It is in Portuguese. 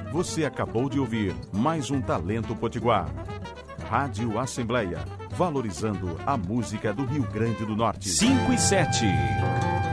Você acabou de ouvir mais um Talento Potiguar. Rádio Assembleia, valorizando a música do Rio Grande do Norte. 5 e 7.